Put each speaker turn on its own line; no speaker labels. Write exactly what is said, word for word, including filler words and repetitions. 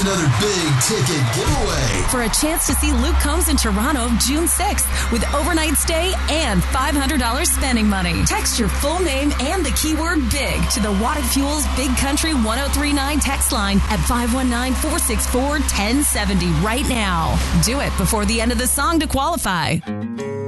another big ticket giveaway.
For a chance to see Luke Combs in Toronto June sixth with overnight stay and five hundred dollars spending money. Text your full name and the keyword BIG to the Watt Fuels Big Country one oh three nine text line at five one nine, four six four, one oh seven oh right now. Do it before the end of the song to qualify.